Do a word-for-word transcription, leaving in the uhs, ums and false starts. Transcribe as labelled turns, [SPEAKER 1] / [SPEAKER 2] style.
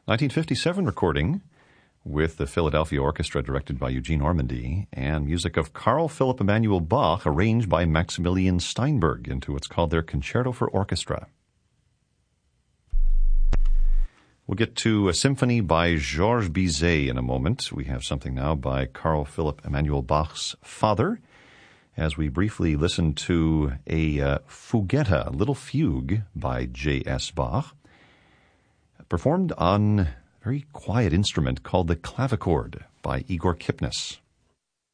[SPEAKER 1] nineteen fifty-seven recording with the Philadelphia Orchestra directed by Eugene Ormandy and music of Carl Philipp Emanuel Bach arranged by Maximilian Steinberg into what's called their Concerto for Orchestra. We'll get to a symphony by Georges Bizet in a moment. We have something now by Carl Philipp Emanuel Bach's father, as we briefly listen to a uh, Fugetta, a little fugue by J S. Bach, performed on a very quiet instrument called the clavichord by Igor Kipnis.